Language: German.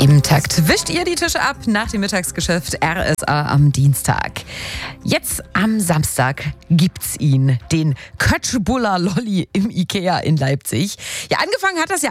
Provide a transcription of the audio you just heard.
Im Takt wischt ihr die Tische ab nach dem Mittagsgeschäft RSA am Dienstag. Jetzt am Samstag gibt's ihn, den Köttbullar Lolli im Ikea in Leipzig. Ja, angefangen hat das ja